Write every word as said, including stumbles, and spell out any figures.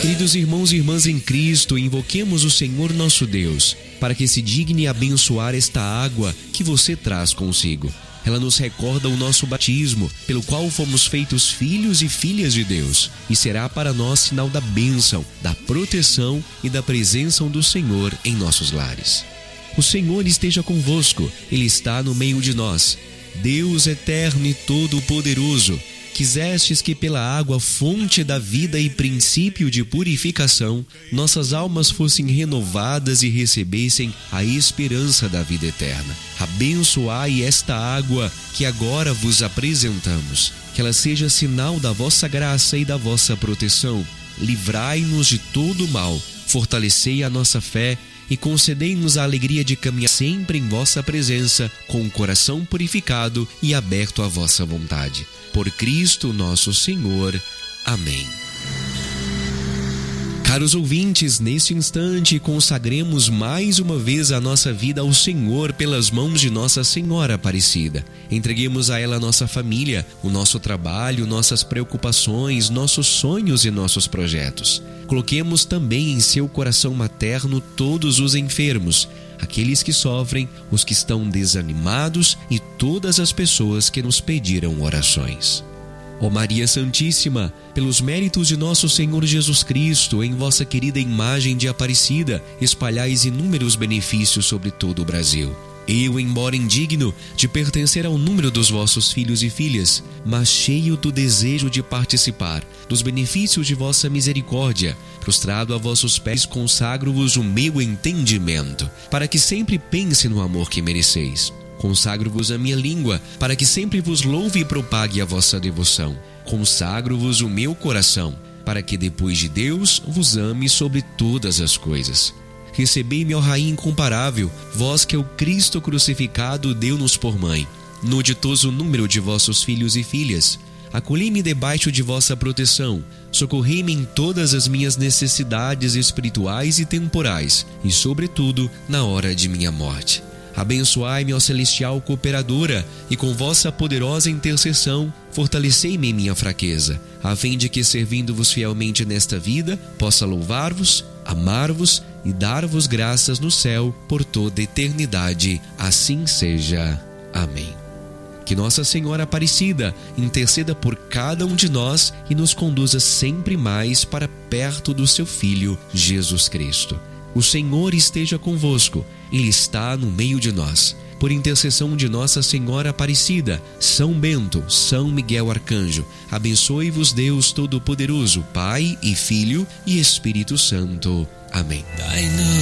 Queridos irmãos e irmãs em Cristo, invoquemos o Senhor nosso Deus, para que se digne abençoar esta água que você traz consigo. Ela nos recorda o nosso batismo, pelo qual fomos feitos filhos e filhas de Deus, e será para nós sinal da bênção, da proteção e da presença do Senhor em nossos lares. O Senhor esteja convosco, Ele está no meio de nós. Deus eterno e todo-poderoso, quisestes que pela água, fonte da vida e princípio de purificação, nossas almas fossem renovadas e recebessem a esperança da vida eterna. Abençoai esta água que agora vos apresentamos, que ela seja sinal da vossa graça e da vossa proteção. Livrai-nos de todo mal, fortalecei a nossa fé e concedei-nos a alegria de caminhar sempre em vossa presença, com o coração purificado e aberto à vossa vontade. Por Cristo nosso Senhor. Amém. Caros ouvintes, neste instante consagremos mais uma vez a nossa vida ao Senhor pelas mãos de Nossa Senhora Aparecida. Entreguemos a ela a nossa família, o nosso trabalho, nossas preocupações, nossos sonhos e nossos projetos. Coloquemos também em seu coração materno todos os enfermos, aqueles que sofrem, os que estão desanimados e todas as pessoas que nos pediram orações. Ó Maria Santíssima, pelos méritos de nosso Senhor Jesus Cristo, em vossa querida imagem de Aparecida, espalhais inúmeros benefícios sobre todo o Brasil. Eu, embora indigno de pertencer ao número dos vossos filhos e filhas, mas cheio do desejo de participar dos benefícios de vossa misericórdia, prostrado a vossos pés, consagro-vos o meu entendimento, para que sempre pense no amor que mereceis. Consagro-vos a minha língua, para que sempre vos louve e propague a vossa devoção. Consagro-vos o meu coração, para que depois de Deus vos ame sobre todas as coisas. Recebei-me, ó Rainha incomparável, vós que o Cristo crucificado deu-nos por mãe, no ditoso número de vossos filhos e filhas. Acolhei-me debaixo de vossa proteção, socorrei-me em todas as minhas necessidades espirituais e temporais, e sobretudo na hora de minha morte. Abençoai-me, ó celestial cooperadora, e com vossa poderosa intercessão, fortalecei-me em minha fraqueza, a fim de que, servindo-vos fielmente nesta vida, possa louvar-vos, amar-vos e dar-vos graças no céu por toda a eternidade. Assim seja. Amém. Que Nossa Senhora Aparecida interceda por cada um de nós e nos conduza sempre mais para perto do seu Filho, Jesus Cristo. O Senhor esteja convosco, Ele está no meio de nós. Por intercessão de Nossa Senhora Aparecida, São Bento, São Miguel Arcanjo, abençoe-vos Deus Todo-Poderoso, Pai e Filho e Espírito Santo. Amém.